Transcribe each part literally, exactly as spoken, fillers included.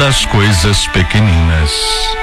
das coisas pequeninas.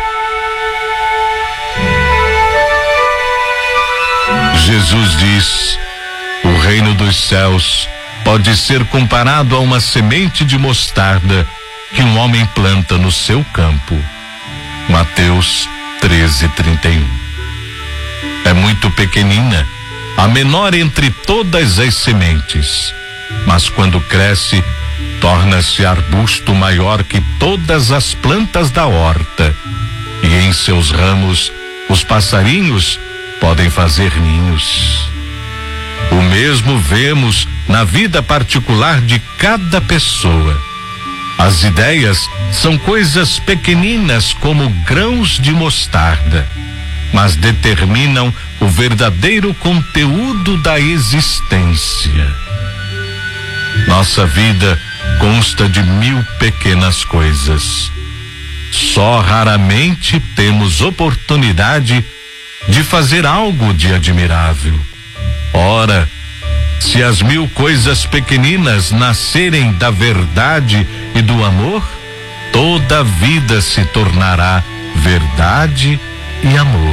Jesus diz: o reino dos céus pode ser comparado a uma semente de mostarda que um homem planta no seu campo. Mateus treze, trinta e um. É muito pequenina, a menor entre todas as sementes, mas quando cresce, torna-se arbusto maior que todas as plantas da horta, e em seus ramos os passarinhos podem fazer ninhos. O mesmo vemos na vida particular de cada pessoa. As ideias são coisas pequeninas como grãos de mostarda, mas determinam o verdadeiro conteúdo da existência. Nossa vida consta de mil pequenas coisas. Só raramente temos oportunidade de fazer algo de admirável. Ora, se as mil coisas pequeninas nascerem da verdade e do amor, toda a vida se tornará verdade e amor.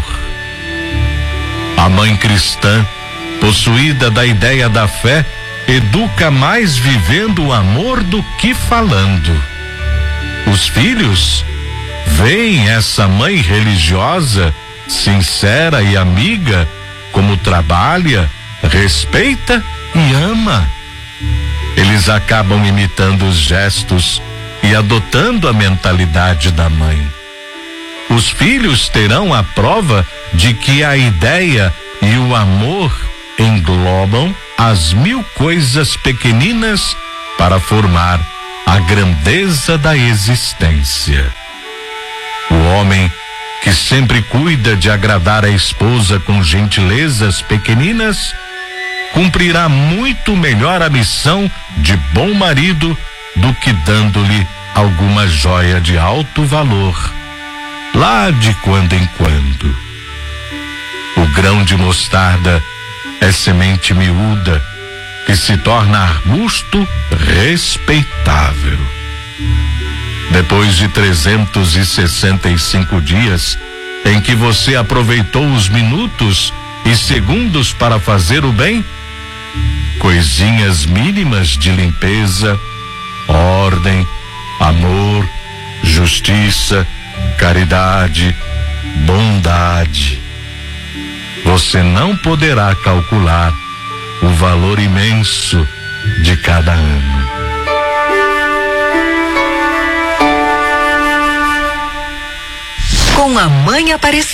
A mãe cristã, possuída da ideia da fé, educa mais vivendo o amor do que falando. Os filhos veem essa mãe religiosa, sincera e amiga, como trabalha, respeita e ama. Eles acabam imitando os gestos e adotando a mentalidade da mãe. Os filhos terão a prova de que a ideia e o amor englobam as mil coisas pequeninas para formar a grandeza da existência. O homem que sempre cuida de agradar a esposa com gentilezas pequeninas cumprirá muito melhor a missão de bom marido do que dando-lhe alguma joia de alto valor, lá de quando em quando. O grão de mostarda é semente miúda que se torna arbusto respeitável. Depois de trezentos e sessenta e cinco dias em que você aproveitou os minutos e segundos para fazer o bem, coisinhas mínimas de limpeza, ordem, amor, justiça, caridade, bondade, você não poderá calcular o valor imenso de cada ano. Com a Mãe Aparecida.